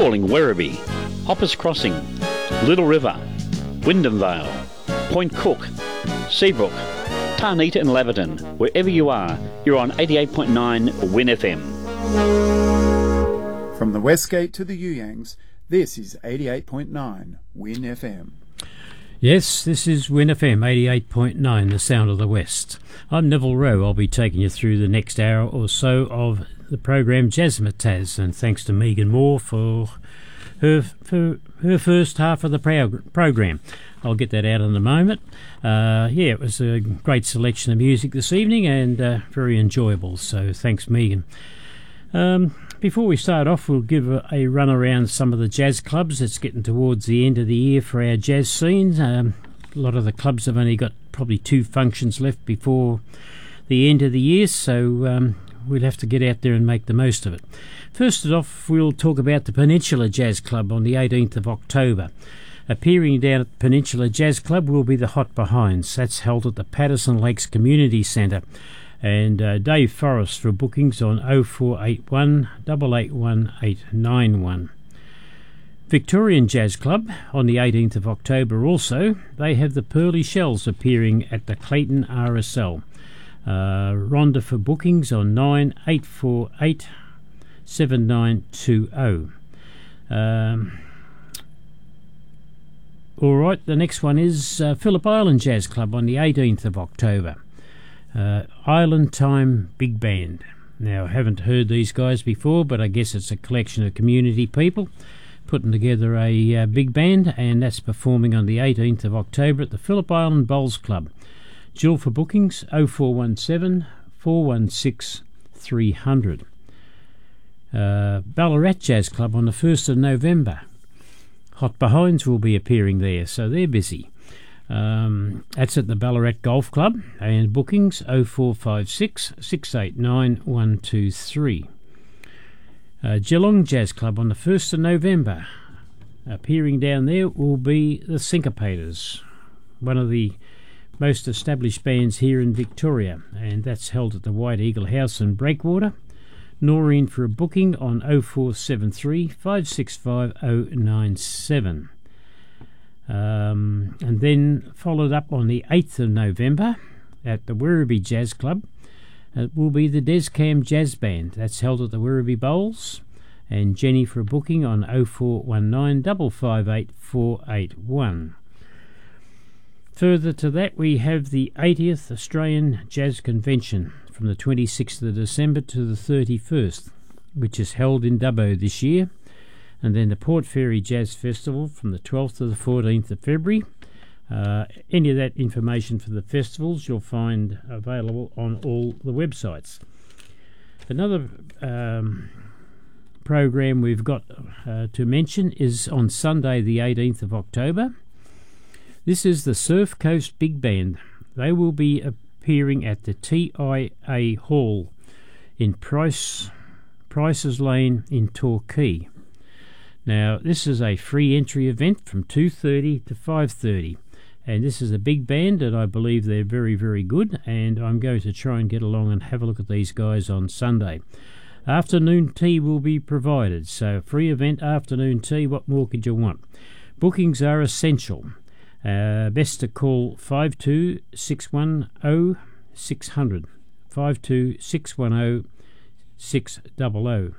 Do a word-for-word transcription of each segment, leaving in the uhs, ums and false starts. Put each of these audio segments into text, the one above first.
calling Werribee, Hoppers Crossing, Little River, Wyndham Vale, Point Cook, Seabrook, Tarnita and Laverton. Wherever you are, you're on eighty-eight point nine Win F M. From the Westgate to the Yuyangs, this is eighty-eight point nine Win F M. Yes, this is Win F M eighty-eight point nine, the sound of the West. I'm Neville Rowe. I'll be taking you through the next hour or so of the program Jazzmatazz, and thanks to Megan Moore for her for her first half of the prog- program. I'll get that out in a moment. Uh, yeah, it was a great selection of music this evening and uh, very enjoyable, so thanks, Megan. Um, before we start off, we'll give a, a run around some of the jazz clubs. It's getting towards the end of the year for our jazz scene. Um, a lot of the clubs have only got probably two functions left before the end of the year, so um, we'll have to get out there and make the most of it. First off, we'll talk about the Peninsula Jazz Club on the eighteenth of October. Appearing down at Peninsula Jazz Club will be the Hot Behinds. That's held at the Patterson Lakes Community Centre. And uh, Dave Forrest for bookings on oh four eight one, eight eight one, eight nine one. Victorian Jazz Club on the eighteenth of October also. They have the Pearly Shells appearing at the Clayton R S L. Uh, Rhonda for bookings on nine eight four eight, seven nine two oh. Um, all right, the next one is uh, Phillip Island Jazz Club on the eighteenth of October. Uh, Island Time Big Band. Now, I haven't heard these guys before, but I guess it's a collection of community people putting together a uh, big band, and that's performing on the eighteenth of October at the Phillip Island Bowls Club. Jill for bookings oh four one seven, four one six, three hundred. Uh, Ballarat Jazz Club on the first of November. Hot Behinds will be appearing there, so they're busy. Um, that's at the Ballarat Golf Club, and bookings oh four five six, six eight nine, one two three. Uh, Geelong Jazz Club on the first of November. Appearing down there will be the Syncopators, one of the most established bands here in Victoria, and that's held at the White Eagle House in Breakwater. Noreen for a booking on oh four seven three, five six five, oh nine seven. Um, and then followed up on the eighth of November at the Werribee Jazz Club. It will be the Descam Jazz Band. That's held at the Werribee Bowls. And Jenny for a booking on oh four one nine, five five eight, four eight one. Further to that, we have the eightieth Australian Jazz Convention from the twenty-sixth of December to the thirty-first, which is held in Dubbo this year. And then the Port Fairy Jazz Festival from the twelfth to the fourteenth of February. Uh, any of that information for the festivals you'll find available on all the websites. Another um, program we've got uh, to mention is on Sunday the eighteenth of October. This is the Surf Coast Big Band. They will be appearing at the T I A Hall in Price, Price's Lane in Torquay. Now, this is a free entry event from two thirty to five thirty, and this is a big band, and I believe they're very, very good, and I'm going to try and get along and have a look at these guys on Sunday. Afternoon tea will be provided, so free event, afternoon tea, what more could you want? Bookings are essential. Uh, best to call five two six one oh, six hundred, five two six one oh, six hundred.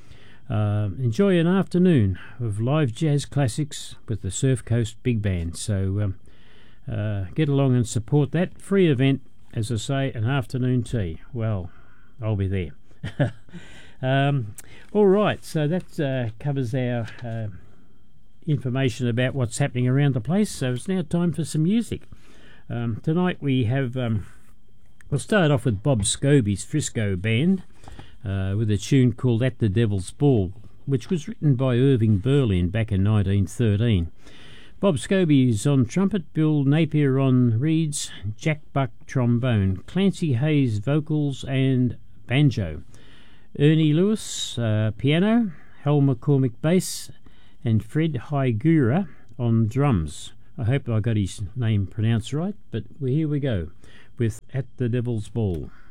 Uh, enjoy an afternoon of live jazz classics with the Surf Coast Big Band. So um, uh, get along and support that free event. As I say, an afternoon tea. Well, I'll be there. um, all right, so that uh, covers our uh, information about what's happening around the place. So it's now time for some music. Um, tonight we have, um, we'll start off with Bob Scobie's Frisco Band. Uh, with a tune called At the Devil's Ball, which was written by Irving Berlin back in nineteen thirteen. Bob Scobie is on trumpet, Bill Napier on reeds, Jack Buck trombone, Clancy Hayes vocals and banjo, Ernie Lewis uh, piano, Hal McCormick bass, and Fred Hygura on drums. I hope I got his name pronounced right, but here we go with At the Devil's Ball.